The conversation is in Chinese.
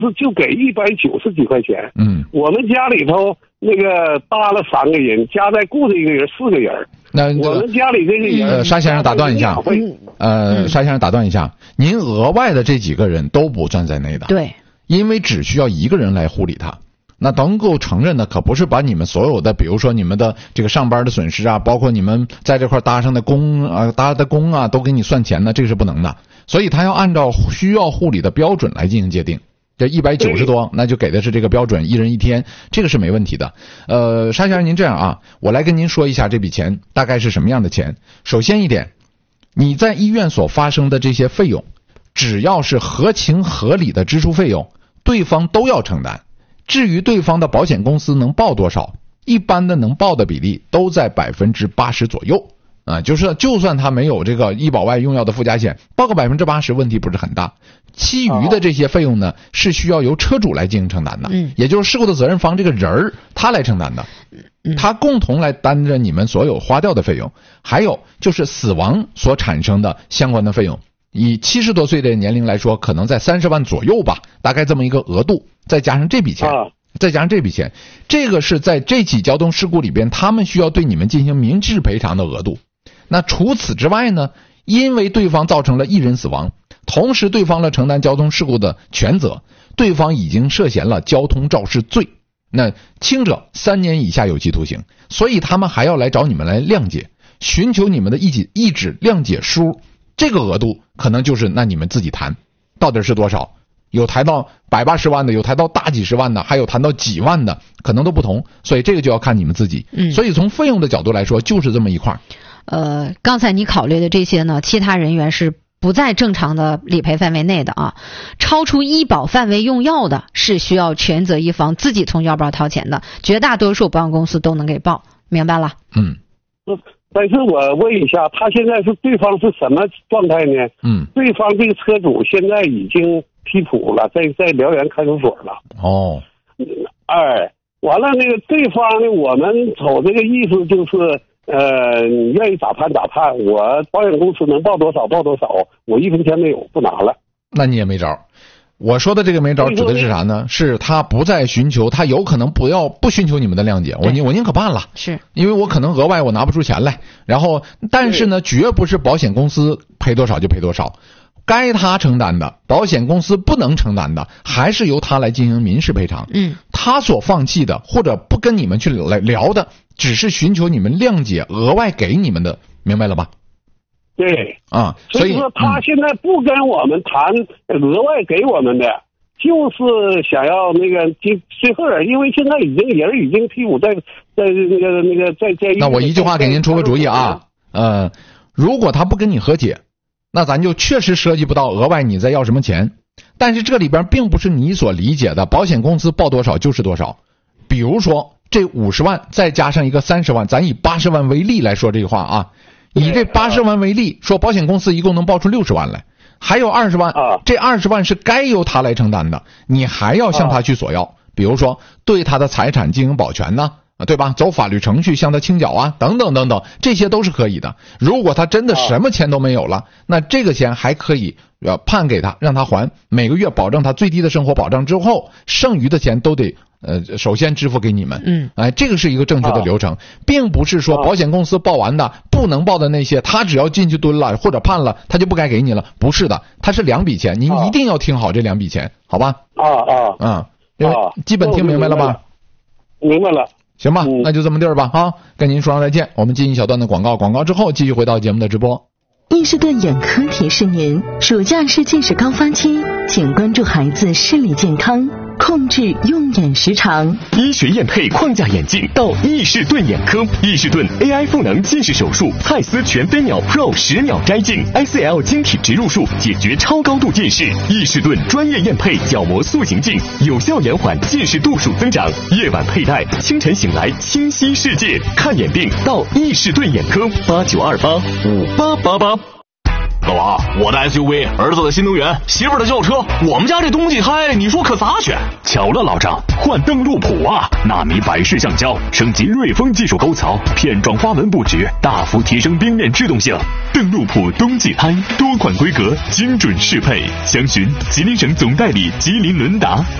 就给190几块钱。 我们家里头那个搭了3个人，加在雇的一个人4个人。 那我们家里这个人， 沙先生打断一下，沙先生打断一下，您额外的这几个人都不算在内的。 对， 因为只需要一个人来护理他。那能够承认的可不是把你们所有的，比如说你们的这个上班的损失啊，包括你们在这块搭上的工啊，都给你算钱呢，这个是不能的。所以他要按照需要护理的标准来进行界定。这190多，那就给的是这个标准，1人1天，这个是没问题的。沙先生，您这样啊，我来跟您说一下这笔钱大概是什么样的钱。首先一点，你在医院所发生的这些费用，只要是合情合理的支出费用，对方都要承担。至于对方的保险公司能报多少，一般的能报的比例都在80%左右啊，就算他没有这个医保外用药的附加险，报个80%问题不是很大。其余的这些费用呢，是需要由车主来进行承担的，也就是事故的责任方这个人他来承担的，他共同来担着你们所有花掉的费用，还有就是死亡所产生的相关的费用。以70多岁的年龄来说，可能在30万左右吧，大概这么一个额度，再加上这笔钱，这个是在这起交通事故里边他们需要对你们进行民事赔偿的额度。那除此之外呢，因为对方造成了1人死亡，同时对方了承担交通事故的全责，对方已经涉嫌了交通肇事罪，那轻者3年以下有期徒刑，所以他们还要来找你们来谅解，寻求你们的一纸谅解书。这个额度可能就是那你们自己谈到底是多少，有谈到180万的，有谈到大几十万的，还有谈到几万的，可能都不同，所以这个就要看你们自己。所以从费用的角度来说，就是这么一块。 刚才你考虑的这些呢，其他人员是不在正常的理赔范围内的啊，超出医保范围用药的是需要全责一方自己从腰包掏钱的，绝大多数保险公司都能给报，明白了？ 但是我问一下，他现在对方是什么状态呢？对方这个车主现在已经批捕了，在辽源看守所了。完了那个对方呢，我们瞅这个意思就是，你愿意咋判咋判，我保险公司能报多少报多少，我1分钱没有，不拿了。 那你也没招。我说的这个没招指的是啥呢？是他不再寻求，他有可能不寻求你们的谅解，我宁可办了， 是因为我可能额外我拿不出钱来，然后但是呢，绝不是保险公司赔多少就赔多少，该他承担的，保险公司不能承担的，还是由他来进行民事赔偿。他所放弃的或者不跟你们去来聊的，只是寻求你们谅解，额外给你们的，明白了吧？ 对啊， 所以说他现在不跟我们谈额外给我们的，就是想要那个最后因为现在人已经批捕在那我一句话给您出个主意啊，如果他不跟你和解，那咱就确实涉及不到额外你再要什么钱，但是这里边并不是你所理解的保险公司报多少就是多少。比如说这50万再加上一个30万，咱以80万为例来说这句话啊，以这80万为例，说保险公司一共能报出60万来，还有20万，这20万是该由他来承担的，你还要向他去索要，比如说对他的财产进行保全呢，对吧？走法律程序向他清缴啊，等等等等，这些都是可以的。如果他真的什么钱都没有了，那这个钱还可以判给他，让他还，每个月保证他最低的生活保障之后，剩余的钱都得首先支付给你们。这个是一个正确的流程，并不是说保险公司报完的不能报的那些，他只要进去蹲了或者判了，他就不该给你了，不是的，它是2笔钱，您一定要听好这2笔钱，好吧？基本听明白了吧？ 明白了。 行吧，那就这么地儿吧啊，跟您说声再见。我们进一小段的广告之后继续回到节目的直播。 伊士顿眼科提示您，暑假是近视高发期，请关注孩子视力健康，控制用眼时长。 医学验配框架眼镜到伊士顿眼科，伊士顿 AI 赋能近视手术，蔡司全飞秒 Pro 10秒摘镜 ICL 晶体植入术，解决超高度近视。伊士顿专业验配角膜塑形镜，有效延缓近视度数增长。夜晚佩戴，清晨醒来清晰世界。看眼病到伊士顿眼科，89285888。 老王，我的 SUV， 儿子的新能源，媳妇儿的轿车，我们家这冬季胎，你说可咋选？ 巧了，老张，换邓路普啊！纳米百视橡胶升级锐风技术沟槽，片状花纹布局，大幅提升冰面制动性。邓路普冬季胎，多款规格，精准适配，详询吉林省总代理吉林伦达。